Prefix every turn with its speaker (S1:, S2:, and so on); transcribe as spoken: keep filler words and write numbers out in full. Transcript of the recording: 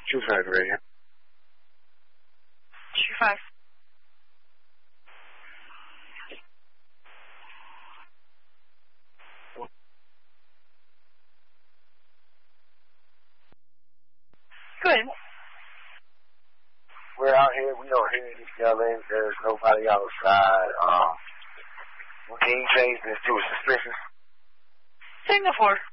S1: Two five radio.
S2: Two five. Good.
S1: We're out here. We don't hear any yelling. There's nobody outside. Um, anything that's too suspicious.
S2: Signal four.